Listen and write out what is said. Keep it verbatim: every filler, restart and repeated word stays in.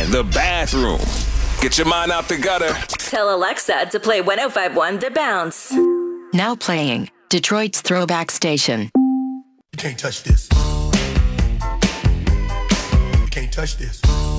the bathroom. Get your mind out the gutter. Tell Alexa to play one oh five point one The Bounce. Now playing Detroit's Throwback Station. You can't touch this. You can't touch this.